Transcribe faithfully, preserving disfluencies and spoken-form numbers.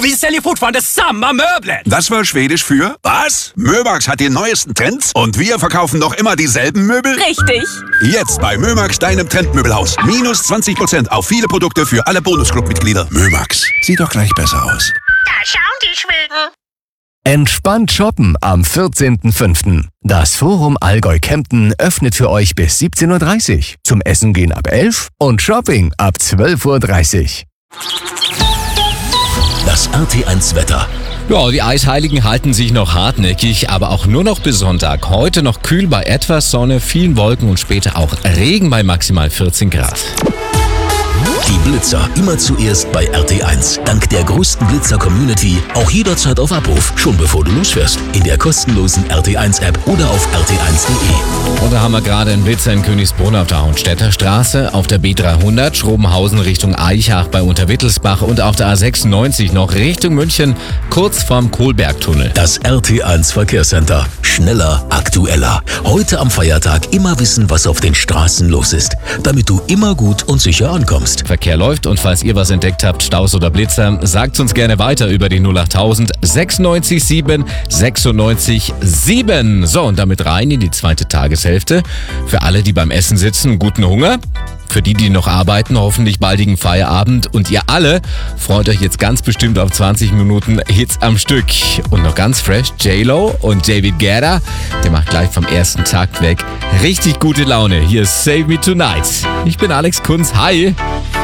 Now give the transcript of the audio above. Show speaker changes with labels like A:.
A: Vi säljer fortfarande samma möbler!
B: Das war Schwedisch für was? Mömax hat die neuesten Trends und wir verkaufen noch immer dieselben Möbel?
C: Richtig.
B: Jetzt bei Mömax, deinem Trendmöbelhaus. Minus zwanzig Prozent auf viele Produkte für alle Bonusclub-Mitglieder. Mömax, sieht doch gleich besser aus.
D: Da schauen die Schweden.
E: Entspannt shoppen am vierzehnten fünften Das Forum Allgäu-Kempten öffnet für euch bis siebzehn Uhr dreißig. Zum Essen gehen ab elf und Shopping ab zwölf Uhr dreißig.
F: Das R T eins Wetter.
G: Ja, die Eisheiligen halten sich noch hartnäckig, aber auch nur noch bis Sonntag. Heute noch kühl bei etwas Sonne, vielen Wolken und später auch Regen bei maximal vierzehn Grad.
F: Die Blitzer immer zuerst bei R T eins. Dank der größten Blitzer-Community auch jederzeit auf Abruf, schon bevor du losfährst. In der kostenlosen R T eins App oder auf R T eins Punkt de.
G: Und da haben wir gerade einen Blitzer in Königsbrunn auf der Haunstädter Straße, auf der B dreihundert, Schrobenhausen Richtung Eichach bei Unterwittelsbach und auf der A sechsundneunzig noch Richtung München, kurz vorm Kohlbergtunnel.
F: Das R T eins Verkehrscenter. Schneller, aktueller. Heute am Feiertag immer wissen, was auf den Straßen los ist, damit du immer gut und sicher ankommst.
G: Verkehr läuft und falls ihr was entdeckt habt, Staus oder Blitzer, sagt uns gerne weiter über die null achttausend sechsundneunzig sieben sechsundneunzig sieben. So, und damit rein in die zweite Tageshälfte. Für alle, die beim Essen sitzen, guten Hunger. Für die, die noch arbeiten, hoffentlich baldigen Feierabend. Und ihr alle freut euch jetzt ganz bestimmt auf zwanzig Minuten Hits am Stück. Und noch ganz fresh, J-Lo und David Guetta. Der macht gleich vom ersten Takt weg richtig gute Laune. Hier ist Save Me Tonight. Ich bin Alex Kunz. Hi.